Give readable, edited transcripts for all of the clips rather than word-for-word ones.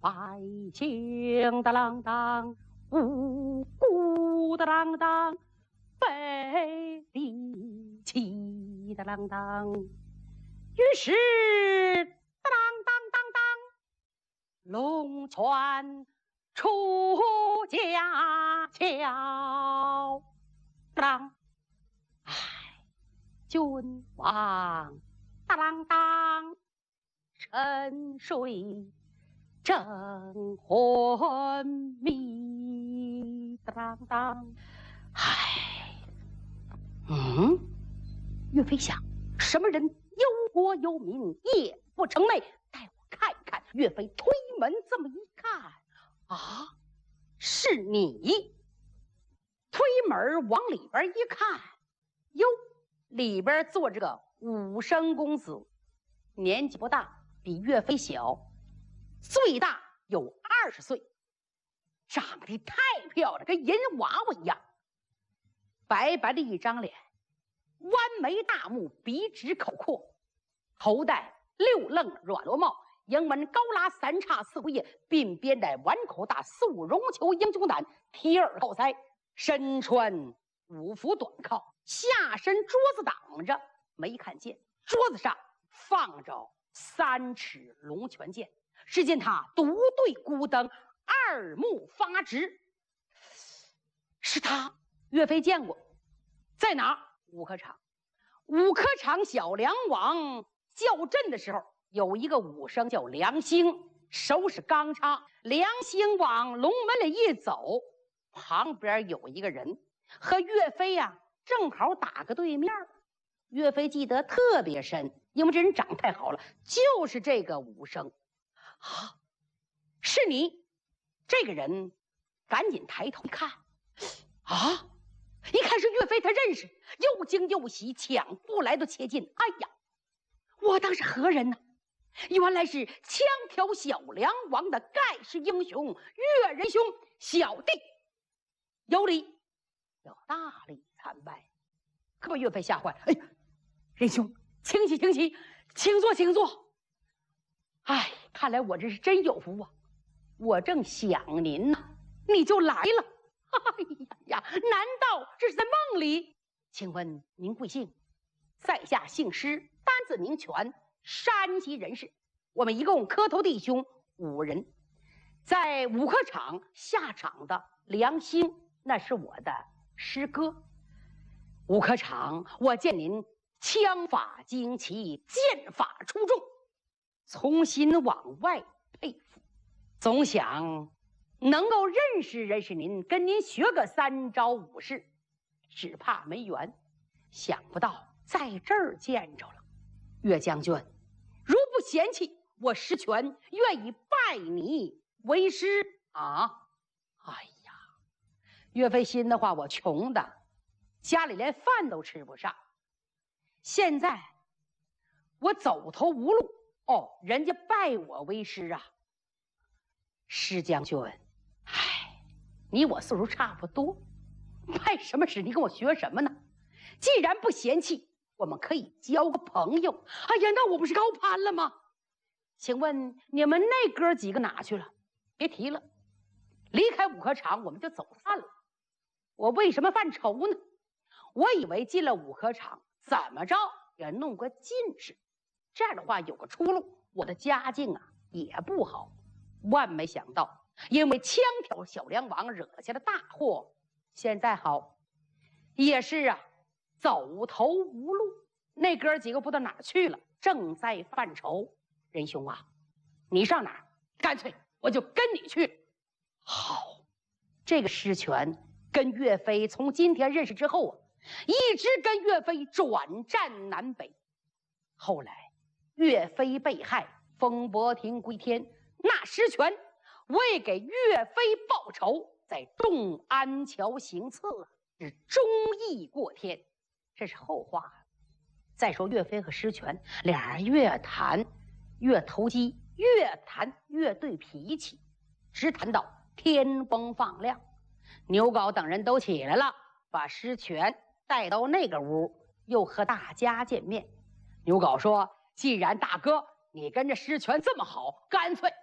百姓的郎当，无辜的郎当，被离弃的郎当。于是，当当当当，龙泉出家桥。当，唉，君王当当，沉睡正昏迷。当当，唉，岳飞想，什么人忧国忧民，夜不成寐？带我看一看。岳飞推门这么一看，啊，是你！推门往里边一看，哟，里边坐着个武生公子，年纪不大，比岳飞小，最大有20岁，长得太漂亮，跟银娃娃一样，白白的一张脸，弯眉大目，鼻直口阔，头戴6愣软罗帽，营门高拉3叉4回叶，鬓边戴碗口大素绒球英雄胆，贴耳靠腮，身穿5服短靠，下身桌子挡着，没看见桌子上放着3尺龙泉剑。只见他独对孤灯，二目发直。是他，岳飞见过，在哪儿？武科场。武科场小梁王叫阵的时候，有一个武生叫梁兴，手使钢叉。梁兴往龙门里一走，旁边有一个人和岳飞呀，正好打个对面。岳飞记得特别深，因为这人长太好了，就是这个武生。啊，是你！这个人赶紧抬头一看，啊，一看是岳飞，他认识，又惊又喜，抢步来到切近。哎呀，我当是何人呢？原来是枪挑小梁王的盖世英雄岳仁兄，小弟有礼，有大礼参拜。可把岳飞吓坏了。哎，仁兄，请起，请起，请坐，请坐。哎，看来我这是真有福啊！我正想您呢，你就来了。哎呀，难道这是在梦里？请问您贵姓？在下姓施，单字名全，山西人士。我们一共磕头弟兄5人，在武科场下场的梁兴，那是我的师哥。武科场，我见您枪法精奇，剑法出众，从心往外佩服，总想能够认识您，跟您学个3招5式，只怕没缘。想不到在这儿见着了。岳将军，如不嫌弃，我施权愿意拜你为师啊！哎呀，岳飞心的话，我穷的家里连饭都吃不上，现在我走投无路。哦，人家拜我为师啊。施将军，唉，你我岁数差不多，拜什么师？你跟我学什么呢？既然不嫌弃，我们可以交个朋友。哎呀，那我不是高攀了吗？请问你们那哥几个哪去了？别提了，离开武科场我们就走散了。我为什么犯愁呢？我以为进了武科场，怎么着也弄个进士，这样的话有个出路。我的家境啊也不好，万没想到，因为枪挑小梁王惹下了大祸。现在好，也是啊，走投无路。那哥几个不知道哪去了，正在犯愁。仁兄啊，你上哪儿？干脆我就跟你去。好，这个施权跟岳飞从今天认识之后啊，一直跟岳飞转战南北。后来岳飞被害，风伯亭归天，那施权为给岳飞报仇，在众安桥行刺，是忠义过天，这是后话。再说岳飞和施权俩人越谈越投机，越谈越对脾气，直谈到天光放亮。牛皋等人都起来了，把施权带到那个屋，又和大家见面。牛皋说，既然大哥你跟着施权这么好，干脆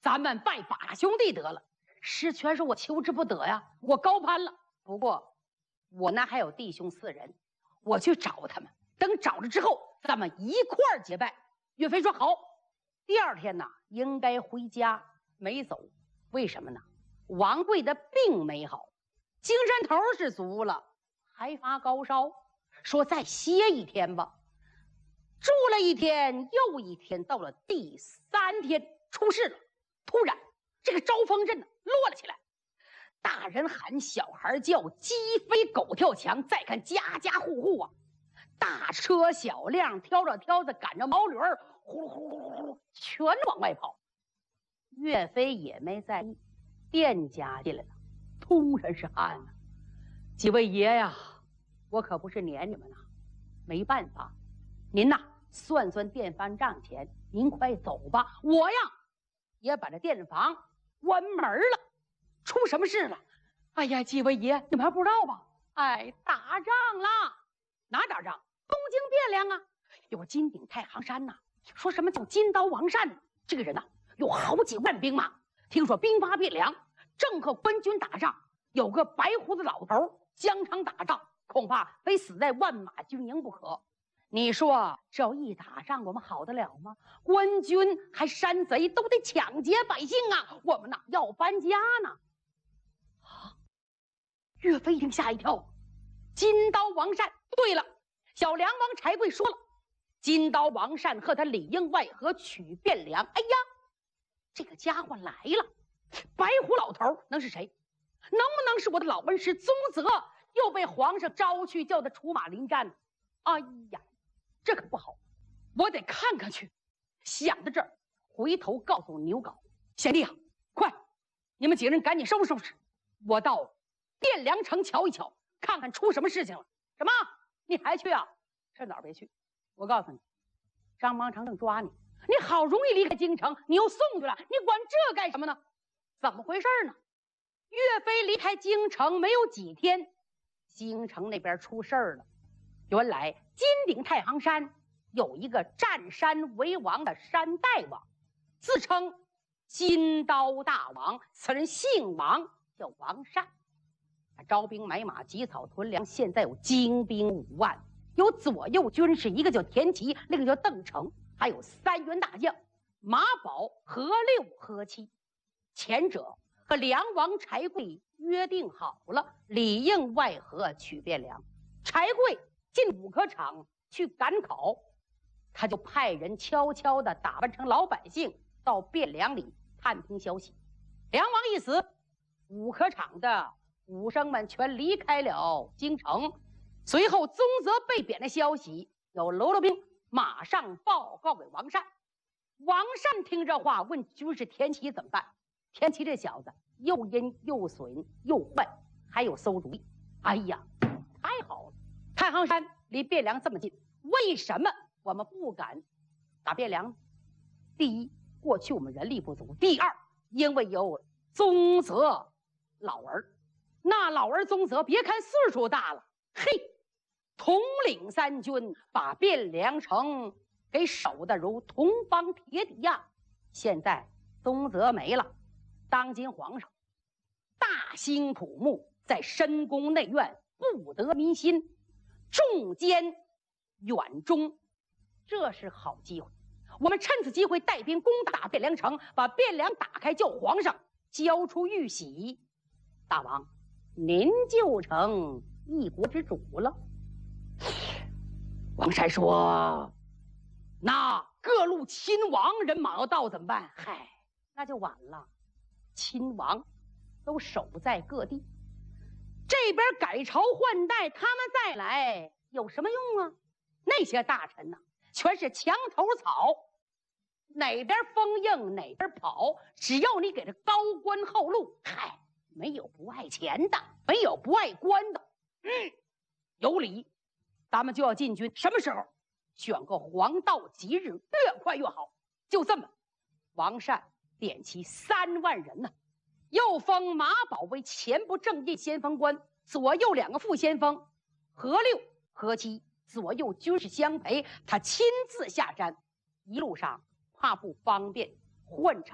咱们拜法兄弟得了。实权是我求之不得呀，我高攀了。不过我呢还有弟兄4人，我去找他们，等找了之后，咱们一块儿结拜。岳飞说好。第2天呢，应该回家，没走。为什么呢？王贵的病没好，精神头是足了，还发高烧，说再歇1天吧。住了1天又1天，到了第3天出事了。突然这个招风阵呢落了起来，大人喊，小孩叫，鸡飞狗跳墙。再看家家户户啊，大车小辆挑着挑子，赶着毛驴儿，呼噜呼噜呼噜呼噜，全往外跑。岳飞也没在意，店家进来了，通身是汗啊。几位爷呀，我可不是撵你们呐，没办法，您呐算算店番账钱，您快走吧。我呀也把这店房关门了。出什么事了？哎呀，几位爷，你们还不知道吧？哎，打仗了。哪打仗？东京汴梁啊，有个金鼎太行山呐。说什么叫金刀王善？这个人呐，有好几万兵马。听说兵发汴梁，正和官军打仗，有个白胡子老头疆场打仗，恐怕非死在万马军营不可。你说这要一打仗，我们好得了吗？官军还山贼都得抢劫百姓啊，我们呐要搬家呢。啊！岳飞一听吓一跳，金刀王善。对了，小梁王柴贵说了，金刀王善和他里应外合取汴梁。哎呀，这个家伙来了！白虎老头能是谁？能不能是我的老恩师宗泽又被皇上招去叫他出马临战？哎呀，这可不好，我得看看去。想到这儿，回头告诉牛皋贤弟啊，快，你们几个人赶紧收拾收拾，我到汴梁城瞧一瞧，看看出什么事情了。什么？你还去啊？趁早别去！我告诉你，张邦昌正抓你，你好容易离开京城，你又送去了，你管这干什么呢？怎么回事呢？岳飞离开京城没有几天，京城那边出事儿了。原来金鼎太行山有一个占山为王的山大王，自称金刀大王，此人姓王，叫王善。他招兵买马，积草屯粮，现在有精兵5万，有左右军士，一个叫田齐，另一个叫邓成，还有3员大将马宝、何六、何七。前者和梁王柴贵约定好了，里应外合取汴梁。柴贵进五科场去赶考，他就派人悄悄地打扮成老百姓到汴梁里探听消息。梁王一死，五科场的武生们全离开了京城。随后宗泽被贬的消息有喽啰兵马上报告给王善。王善听这话，问军士田齐怎么办。田齐这小子又阴又损又坏，还有馊主意。哎呀，太好了！太行山离汴梁这么近，为什么我们不敢打汴梁呢？第一，过去我们人力不足；第二，因为有宗泽老儿。那老儿宗泽别看岁数大了，嘿，统领3军，把汴梁城给守得如铜帮铁底呀。现在宗泽没了，当今皇上大兴土木，在深宫内院不得民心，重歼远中，这是好机会。我们趁此机会带兵攻打汴梁城，把汴梁打开，叫皇上交出玉玺。大王，您就成一国之主了。王善说：“那各路亲王人马要到怎么办？嗨，那就晚了。亲王都守在各地，这边改朝换代，他们再来有什么用啊？那些大臣呢，全是墙头草，哪边风硬哪边跑。只要你给他高官厚禄，嗨，没有不爱钱的，没有不爱官的。有理，咱们就要进军。什么时候？选个黄道吉日，越快越好。就这么，王善点齐3万人呢，又封马宝为前部正印先锋官，左右2个副先锋，何六、何七左右军士相陪，他亲自下山。一路上怕不方便，换成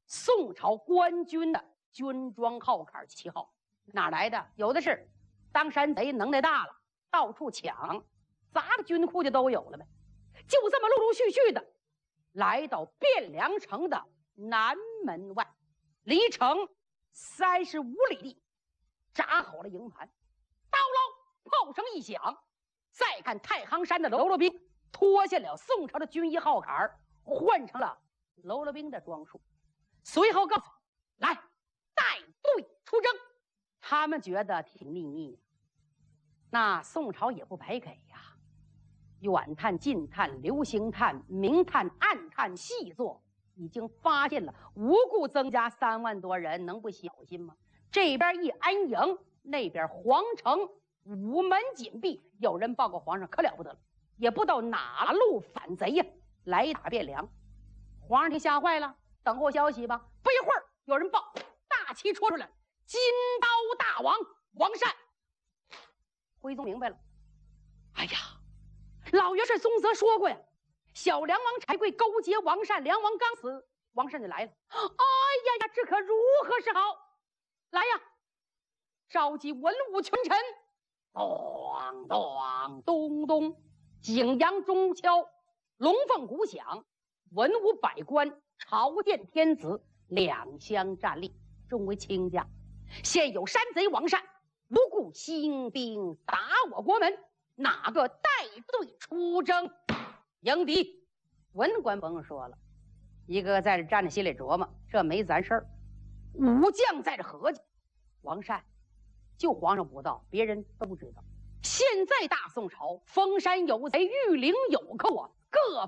宋朝官军的军装号坎旗号，哪来的？有的是当山贼能耐大了，到处抢，砸个军库就都有了呗。就这么陆陆续续的来到汴梁城的南门外，离城35里地，扎好了营盘。刀喽，炮声一响，再看太行山的喽啰兵脱下了宋朝的军衣号坎，换成了喽啰兵的装束，随后告诉来带队出征。他们觉得挺秘密，那宋朝也不白给呀，远探、近探、流星探、明探、暗探细作，已经发现了无故增加3万多人，能不小心吗？这边一安营，那边皇城午门紧闭，有人报告皇上，可了不得了，也不知道哪路反贼呀来打汴梁。皇上就吓坏了，等候消息吧。不一会儿，有人报大旗戳出来，金刀大王王善。徽宗明白了，哎呀，老元帅宗泽说过呀，小梁王柴贵勾结王善，梁王刚死，王善就来了。哎呀呀，这可如何是好？来呀，召集文武群臣，咚咚咚咚，景阳钟敲，龙凤鼓响，文武百官朝见天子，两相站立，众为卿家。现有山贼王善不顾兴兵打我国门，哪个带队出征迎敌？文官甭说了，一个在这站着心里琢磨，这没咱事儿。武将在这合计，王善就皇上不知道，别人都知道。现在大宋朝，封山有贼，玉陵有寇啊，各